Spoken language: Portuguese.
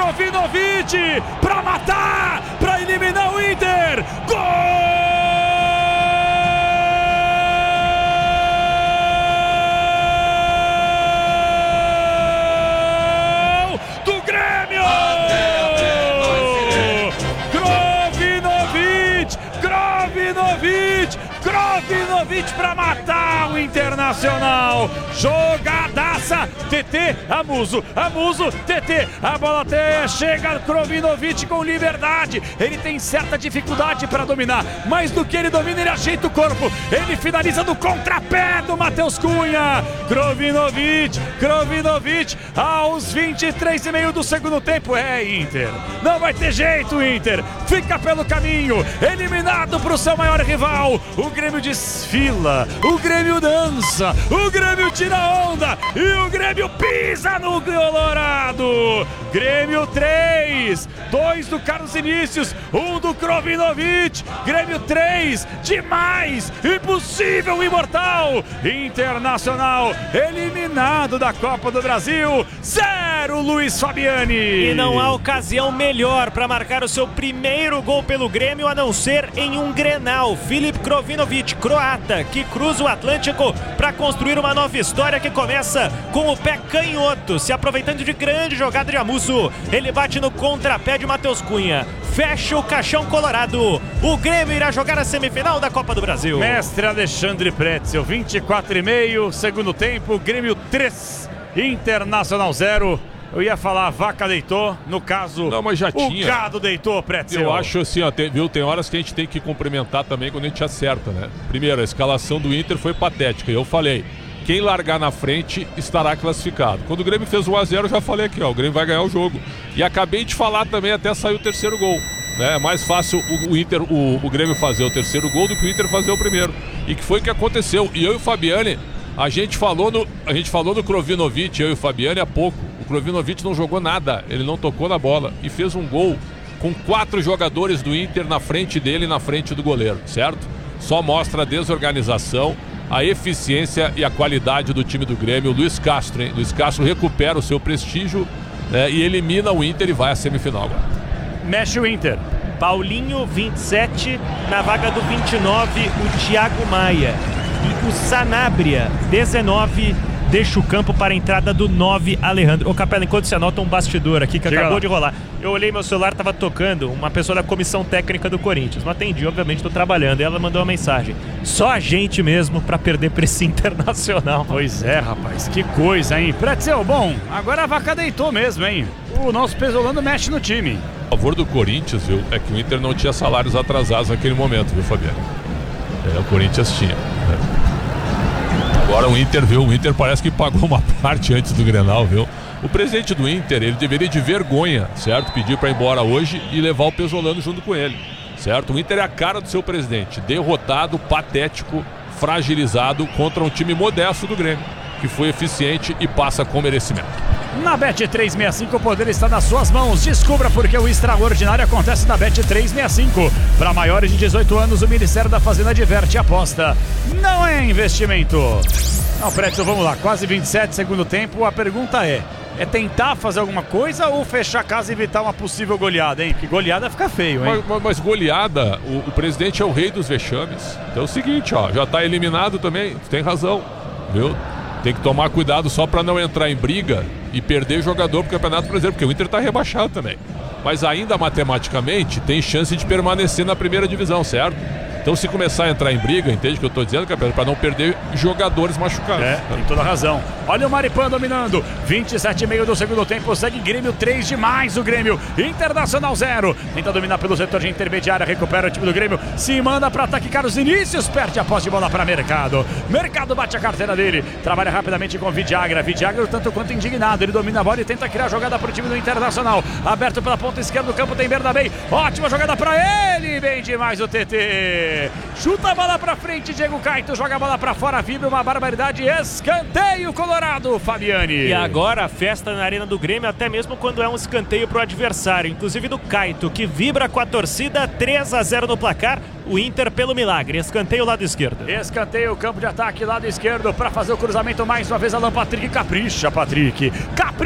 Krovinovic para matar, para eliminar o Inter. Gol! Krovinovic para matar o Internacional. Jogadaça. TT, Amuso, TT. A bola até chega. Krovinovic com liberdade. Ele tem certa dificuldade para dominar. Mais do que ele domina, ele ajeita o corpo. Ele finaliza no contrapé do Matheus Cunha. Krovinovic aos 23,5 do segundo tempo. Inter. Não vai ter jeito, Inter. Fica pelo caminho. Eliminado para o seu maior rival. O Grêmio desfila, o Grêmio dança, o Grêmio tira onda e o Grêmio pisa no Colorado. Grêmio 3, 2 do Carlos Vinícius, 1 do Krovinovic. Grêmio 3, demais, impossível, imortal. Internacional eliminado da Copa do Brasil, 0 Luiz Fabiani. E não há ocasião melhor para marcar o seu primeiro gol pelo Grêmio a não ser em um Grenal. Filip Krovinovic, croata, que cruza o Atlântico para construir uma nova história que começa com o pé canhoto, se aproveitando de grande jogada de Amuso. Ele bate no contrapé de Matheus Cunha, fecha o caixão colorado. O Grêmio irá jogar a semifinal da Copa do Brasil. Mestre Alexandre Pretzel, 24,5, segundo tempo, Grêmio 3, Internacional 0. Eu ia falar, a vaca deitou, no caso, não, mas já tinha. O gado deitou, Pretzel. Eu acho assim, ó, tem horas que a gente tem que cumprimentar também quando a gente acerta, né? Primeiro, a escalação do Inter foi patética, eu falei, quem largar na frente estará classificado. Quando o Grêmio fez 1-0, eu já falei aqui, ó, o Grêmio vai ganhar o jogo. E acabei de falar também, até sair o terceiro gol. Né? É mais fácil o Grêmio fazer o terceiro gol do que o Inter fazer o primeiro. E que foi o que aconteceu. E eu e o Fabiani, a gente falou no Krovinovic, eu e o Fabiani há pouco. O Krovinovic não jogou nada, ele não tocou na bola e fez um gol com 4 jogadores do Inter na frente dele e na frente do goleiro, certo? Só mostra a desorganização, a eficiência e a qualidade do time do Grêmio. O Luiz Castro, hein? Luiz Castro recupera o seu prestígio, né, e elimina o Inter e vai à semifinal agora. Mexe o Inter. Paulinho, 27, na vaga do 29, o Thiago Maia. E o Sanabria, 19, deixa o campo para a entrada do 9, Alejandro. Ô Capela, enquanto você anota um bastidor aqui que acabou de rolar. Eu olhei, meu celular estava tocando uma pessoa da comissão técnica do Corinthians. Não atendi, obviamente, estou trabalhando. E ela mandou uma mensagem. Só a gente mesmo para perder para esse Internacional. Pois é, rapaz, que coisa, hein? Pretzel, bom, agora a vaca deitou mesmo, hein? O nosso Pesolano mexe no time. A favor do Corinthians, viu, é que o Inter não tinha salários atrasados naquele momento, viu, Fabiano? O Corinthians tinha. Agora o Inter, viu? O Inter parece que pagou uma parte antes do Grenal, viu? O presidente do Inter, ele deveria de vergonha, certo? Pedir para ir embora hoje e levar o Pesolano junto com ele, certo? O Inter é a cara do seu presidente, derrotado, patético, fragilizado contra um time modesto do Grêmio, que foi eficiente e passa com merecimento. Na Bet365 o poder está nas suas mãos. Descubra porque o extraordinário acontece na Bet365. Para maiores de 18 anos, o Ministério da Fazenda diverte e aposta. Não é investimento. Não, Pretzel, vamos lá. Quase 27, segundo tempo. A pergunta é tentar fazer alguma coisa ou fechar a casa e evitar uma possível goleada, hein? Porque goleada fica feio, hein? Mas goleada, o presidente é o rei dos vexames. Então é o seguinte, ó, já está eliminado também. Tem razão, viu? Tem que tomar cuidado só para não entrar em briga e perder jogador pro Campeonato Brasileiro, porque o Inter está rebaixado também. Mas ainda matematicamente tem chance de permanecer na primeira divisão, certo? Então se começar a entrar em briga, entende o que eu estou dizendo, Capela? Para não perder jogadores machucados. Tem toda a razão. Olha o Maripan dominando. 27,5 do segundo tempo. Segue Grêmio 3 demais o Grêmio. Internacional 0. Tenta dominar pelo setor de intermediária. Recupera o time do Grêmio. Se manda para ataque Carlos Vinícius. Perde a posse de bola para Mercado. Mercado bate a carteira dele. Trabalha rapidamente com Vidiagra. Vidiagra tanto quanto indignado. Ele domina a bola e tenta criar a jogada para o time do Internacional. Aberto pela ponta esquerda do campo tem Bernabei. Ótima jogada para ele. Bem demais o TT. Chuta a bola pra frente, Diego Caito joga a bola pra fora, vibra uma barbaridade, escanteio colorado, Fabiani. E agora a festa na arena do Grêmio, até mesmo quando é um escanteio pro adversário, inclusive do Caito, que vibra com a torcida. 3-0 no placar, o Inter pelo milagre. Escanteio lado esquerdo. Escanteio, campo de ataque lado esquerdo, pra fazer o cruzamento mais uma vez, Alan Patrick. Capricha, Patrick.